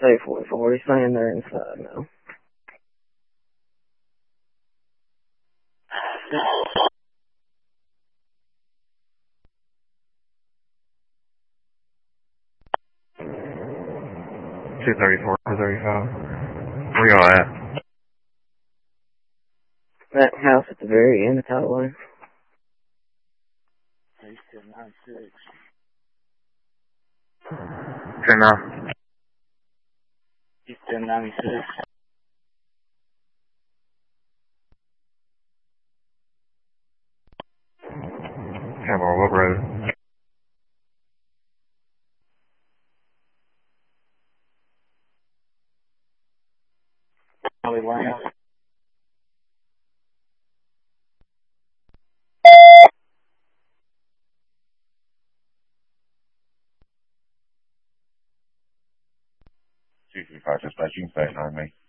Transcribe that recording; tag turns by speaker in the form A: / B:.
A: Say 44. He's saying they're inside now.
B: Two 34, 35. Where y'all at?
A: That house at the very end of Title Lane.
C: He's 1096.
B: 10-9.
C: He's 1096.
B: Campbell, what road?
C: Holly Lane.
B: Two 235 dispatch, you can stay behind me.